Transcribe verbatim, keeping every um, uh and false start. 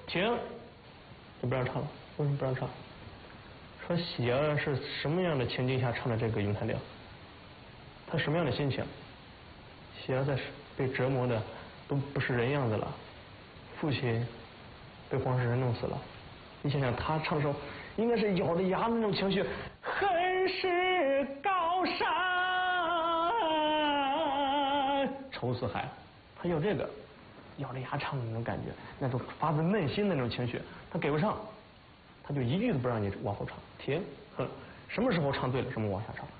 停，就不让唱了。为什么不让唱？说喜儿是什么样的情境下唱的这个咏叹调？他什么样的心情？喜儿在被折磨的都不是人样子了，父亲被黄世仁弄死了。你想想，他唱的时候应该是咬着牙的那种情绪，恨是高山，愁似海。他有这个咬着牙唱的那种感觉，那种发自内心的那种情绪，他给不上，他就一句都不让你往后唱，停，哼，什么时候唱对了，什么往下唱。